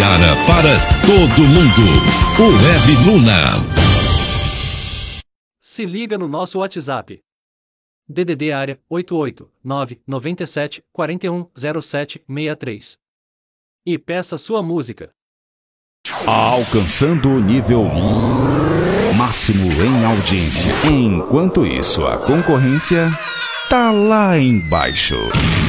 Itatiaia para todo mundo. O Web Luna. Se liga no nosso WhatsApp. DDD área 88997410763. E peça sua música. Alcançando o nível máximo em audiência. Enquanto isso, a concorrência tá lá embaixo.